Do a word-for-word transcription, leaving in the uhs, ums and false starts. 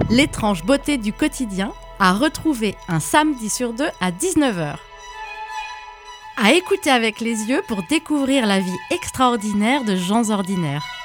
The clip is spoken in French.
L'étrange beauté du quotidien, à retrouver un samedi sur deux à dix-neuf heures. À écouter avec les yeux pour découvrir la vie extraordinaire de gens ordinaires.